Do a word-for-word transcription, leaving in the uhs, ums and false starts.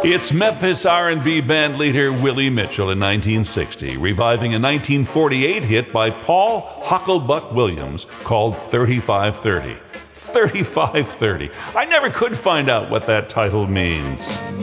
It's Memphis R and B band leader Willie Mitchell in nineteen sixty, reviving a nineteen forty-eight hit by Paul Hucklebuck Williams called thirty-five thirty. thirty-five thirty. I never could find out what that title means.